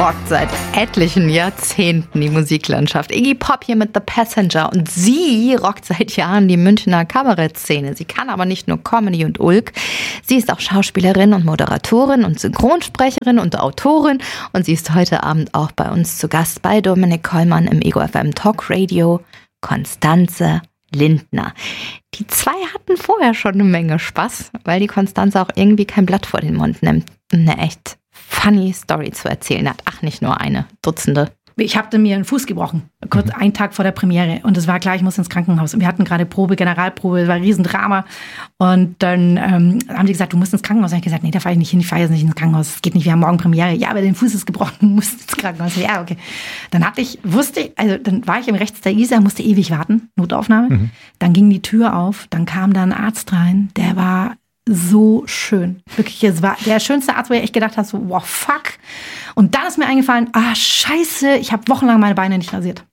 rockt seit etlichen Jahrzehnten die Musiklandschaft. Iggy Pop hier mit The Passenger und sie rockt seit Jahren die Münchner Kabarettszene. Sie kann aber nicht nur Comedy und Ulk, sie ist auch Schauspielerin und Moderatorin und Synchronsprecherin und Autorin und sie ist heute Abend auch bei uns zu Gast bei Dominik Kollmann im Ego FM Talk Radio, Constanze Lindner. Die zwei hatten vorher schon eine Menge Spaß, weil die Constanze auch irgendwie kein Blatt vor den Mund nimmt. Eine echt funny Story zu erzählen hat. Ach, nicht nur eine, Dutzende. Ich hatte mir einen Fuß gebrochen, kurz einen Tag vor der Premiere. Und es war klar, ich muss ins Krankenhaus. Und wir hatten gerade Generalprobe, es war ein Riesendrama. Und dann haben die gesagt, du musst ins Krankenhaus. Und ich habe gesagt, nee, da fahre ich nicht hin, ich fahre jetzt nicht ins Krankenhaus. Es geht nicht, wir haben morgen Premiere. Ja, aber dein Fuß ist gebrochen, du musst ins Krankenhaus. Ja, okay. Dann dann war ich im Rechts der Isar, musste ewig warten, Notaufnahme. Dann ging die Tür auf, dann kam da ein Arzt rein, der war so schön. Wirklich, es war der schönste Arzt, wo ich echt gedacht habe, so, wow, fuck. Und dann ist mir eingefallen, scheiße, ich habe wochenlang meine Beine nicht rasiert.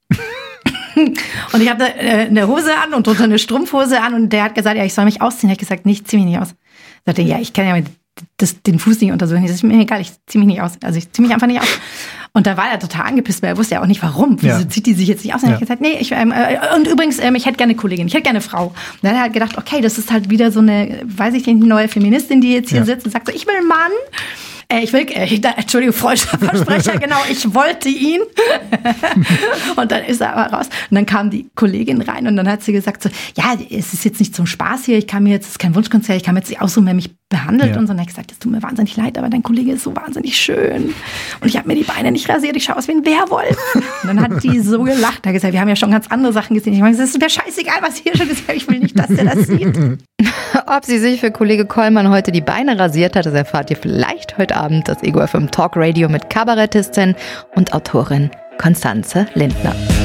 Und ich hatte eine Hose an und drunter eine Strumpfhose an und der hat gesagt, ja, ich soll mich ausziehen. Da habe ich gesagt, nee, ich zieh mich nicht aus. Er sagte, ja, ich kann ja den Fuß nicht untersuchen. Ich sage, mir egal, ich zieh mich nicht aus. Also ich zieh mich einfach nicht aus. Und da war er total angepisst, weil er wusste ja auch nicht, warum. Wieso zieht die sich jetzt nicht aus? Und dann habe ich gesagt, nee, und übrigens, ich hätte gerne eine Kollegin, ich hätte gerne eine Frau. Und dann hat er halt gedacht, okay, das ist halt wieder so eine, weiß ich nicht, neue Feministin, die jetzt hier sitzt und sagt so, ich will einen Mann. Entschuldigung, falscher Versprecher, genau, ich wollte ihn. Und dann ist er aber raus. Und dann kam die Kollegin rein und dann hat sie gesagt so, ja, es ist jetzt nicht zum Spaß hier, es ist kein Wunschkonzert, ich kann mir jetzt nicht aussuchen, wer mich behandelt. Und so. Und dann habe ich gesagt, es tut mir wahnsinnig leid, aber dein Kollege ist so wahnsinnig schön. Und ich habe mir die Beine nicht rasiert, ich schaue aus wie ein Werwolf. Und dann hat die so gelacht, hat gesagt, wir haben ja schon ganz andere Sachen gesehen. Ich meine, es ist mir scheißegal, was hier schon ist, ich will nicht, dass der das sieht. Ob sie sich für Kollege Kollmann heute die Beine rasiert hat, das erfahrt ihr vielleicht heute Abend. Das Ego FM Talk Radio mit Kabarettistin und Autorin Constanze Lindner.